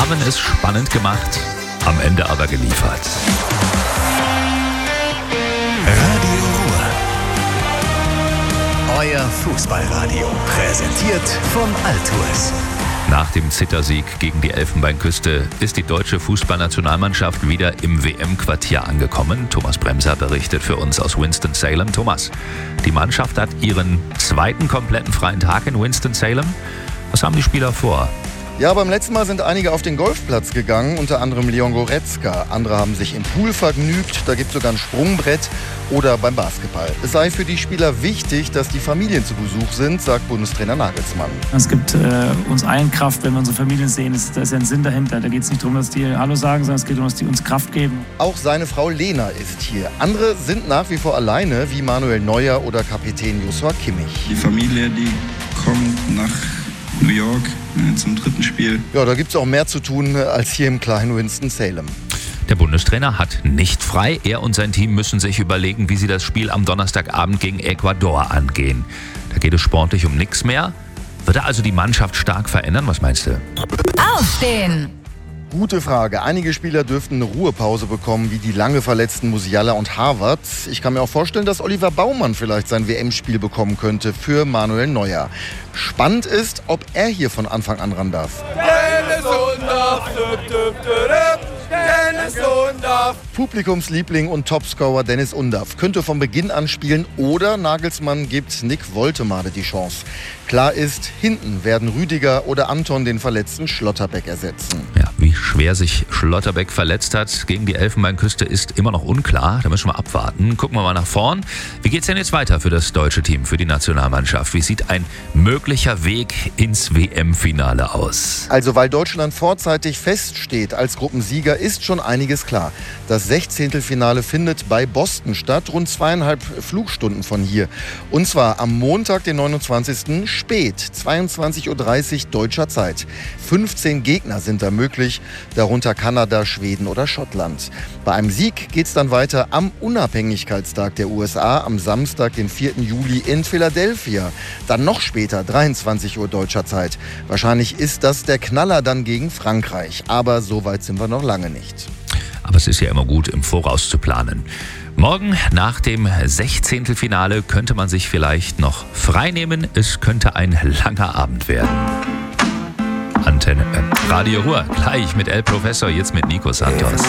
haben es spannend gemacht, am Ende aber geliefert. Radio Ruhr. Euer Fußballradio. Präsentiert von Altours. Nach dem Zittersieg gegen die Elfenbeinküste ist die deutsche Fußballnationalmannschaft wieder im WM-Quartier angekommen. Thomas Bremser berichtet für uns aus Winston-Salem. Thomas, die Mannschaft hat ihren zweiten kompletten freien Tag in Winston-Salem. Was haben die Spieler vor? Ja, beim letzten Mal sind einige auf den Golfplatz gegangen, unter anderem Leon Goretzka. Andere haben sich im Pool vergnügt, da gibt es sogar ein Sprungbrett oder beim Basketball. Es sei für die Spieler wichtig, dass die Familien zu Besuch sind, sagt Bundestrainer Nagelsmann. Es gibt uns allen Kraft, wenn wir unsere Familien sehen. Da ist ja ein Sinn dahinter. Da geht es nicht darum, dass die Hallo sagen, sondern es geht darum, dass die uns Kraft geben. Auch seine Frau Lena ist hier. Andere sind nach wie vor alleine, wie Manuel Neuer oder Kapitän Joshua Kimmich. Die Familie, die kommt nach New York zum dritten Spiel. Ja, da gibt es auch mehr zu tun als hier im kleinen Winston-Salem. Der Bundestrainer hat nicht frei. Er und sein Team müssen sich überlegen, wie sie das Spiel am Donnerstagabend gegen Ecuador angehen. Da geht es sportlich um nichts mehr. Wird er also die Mannschaft stark verändern? Was meinst du? Aufstehen! Gute Frage. Einige Spieler dürften eine Ruhepause bekommen, wie die lange verletzten Musiala und Harvard. Ich kann mir auch vorstellen, dass Oliver Baumann vielleicht sein WM-Spiel bekommen könnte für Manuel Neuer. Spannend ist, ob er hier von Anfang an ran darf. Dennis Undaff. Publikumsliebling und Topscorer Dennis Undaff könnte von Beginn an spielen oder Nagelsmann gibt Nick Woltemade die Chance. Klar ist, hinten werden Rüdiger oder Anton den verletzten Schlotterbeck ersetzen. Ja, wie schwer sich Schlotterbeck verletzt hat gegen die Elfenbeinküste ist immer noch unklar. Da müssen wir abwarten. Gucken wir mal nach vorn. Wie geht's denn jetzt weiter für das deutsche Team, für die Nationalmannschaft? Wie sieht ein möglicher Weg ins WM-Finale aus? Also, weil Deutschland vorzeitig feststeht als Gruppensieger, ist schon einiges klar. Das 16. Finale findet bei Boston statt, rund 2,5 Flugstunden von hier. Und zwar am Montag, den 29. spät, 22:30 Uhr deutscher Zeit. 15 Gegner sind da möglich, darunter Kanada, Schweden oder Schottland. Bei einem Sieg geht es dann weiter am Unabhängigkeitstag der USA am Samstag, den 4. Juli in Philadelphia. Dann noch später, 23 Uhr deutscher Zeit. Wahrscheinlich ist das der Knaller dann gegen Frankreich. Aber so weit sind wir noch lange nicht. Aber es ist ja immer gut, im Voraus zu planen. Morgen nach dem 16. Finale könnte man sich vielleicht noch frei nehmen. Es könnte ein langer Abend werden. Radio Ruhr, gleich mit El Professor, jetzt mit Nico Santos.